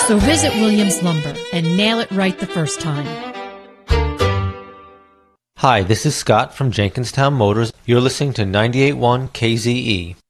So visit Williams Lumber and nail it right the first time. Hi, this is Scott from Jenkinstown Motors. You're listening to 98.1 KZE.